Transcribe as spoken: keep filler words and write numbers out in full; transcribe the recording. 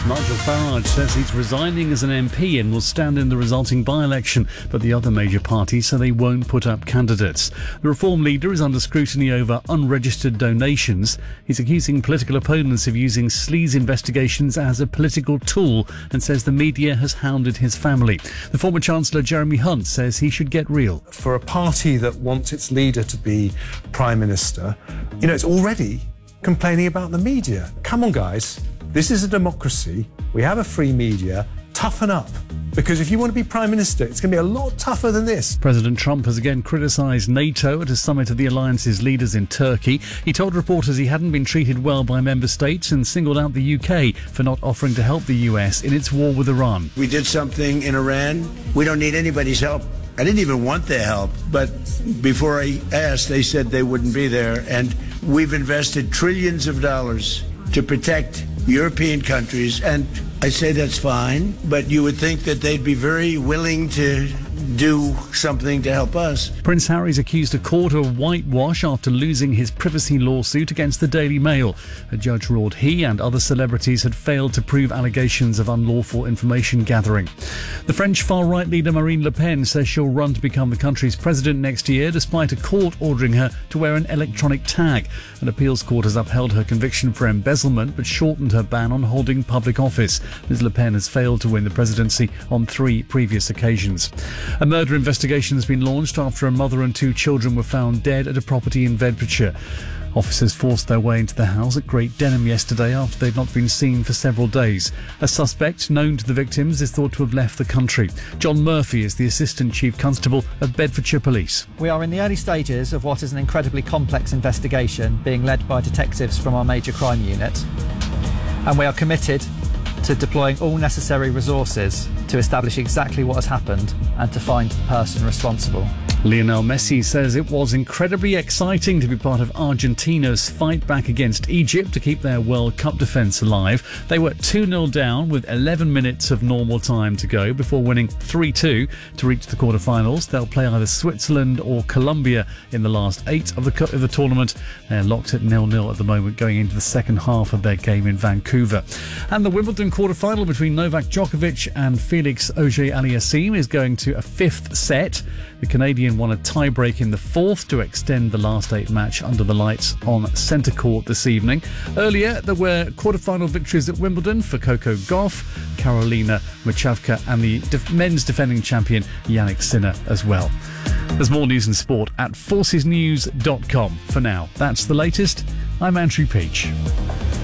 Nigel Farage says he's resigning as an M P and will stand in the resulting by-election, but the other major parties say they won't put up candidates. The Reform leader is under scrutiny over unregistered donations. He's accusing political opponents of using sleaze investigations as a political tool and says the media has hounded his family. The former Chancellor Jeremy Hunt says he should get real. For a party that wants its leader to be Prime Minister, you know, it's already complaining about the media. Come on, guys. This is a democracy. We have a free media. Toughen up. Because if you want to be Prime Minister, it's going to be a lot tougher than this. President Trump has again criticised NATO at a summit of the alliance's leaders in Turkey. He told reporters he hadn't been treated well by member states and singled out the U K for not offering to help the U S in its war with Iran. We did something in Iran. We don't need anybody's help. I didn't even want their help, but before I asked, they said they wouldn't be there. And we've invested trillions of dollars to protect European countries, and I say that's fine, but you would think that they'd be very willing to do something to help us. Prince Harry's accused a court of whitewash after losing his privacy lawsuit against the Daily Mail. A judge ruled he and other celebrities had failed to prove allegations of unlawful information gathering. The French far-right leader Marine Le Pen says she'll run to become the country's president next year, despite a court ordering her to wear an electronic tag. An appeals court has upheld her conviction for embezzlement but shortened her ban on holding public office. Miz Le Pen has failed to win the presidency on three previous occasions. A murder investigation has been launched after a mother and two children were found dead at a property in Bedfordshire. Officers forced their way into the house at Great Denham yesterday after they'd not been seen for several days. A suspect known to the victims is thought to have left the country. John Murphy is the Assistant Chief Constable of Bedfordshire Police. We are in the early stages of what is an incredibly complex investigation being led by detectives from our major crime unit, and we are committed to deploying all necessary resources to establish exactly what has happened and to find the person responsible. Lionel Messi says it was incredibly exciting to be part of Argentina's fight back against Egypt to keep their World Cup defence alive. They were two nil down with eleven minutes of normal time to go before winning three two to reach the quarter-finals. They'll play either Switzerland or Colombia in the last eight of the, of the tournament. They're locked at nil nil at the moment going into the second half of their game in Vancouver. And the Wimbledon quarter-final between Novak Djokovic and Felix Auger-Aliassime is going to a fifth set. The Canadian won a tie-break in the fourth to extend the last eight match under the lights on centre court this evening. Earlier, there were quarter-final victories at Wimbledon for Coco Gauff, Karolina Muchavka and the def- men's defending champion Yannick Sinner as well. There's more news and sport at forces news dot com. For now, that's the latest. I'm Andrew Peach.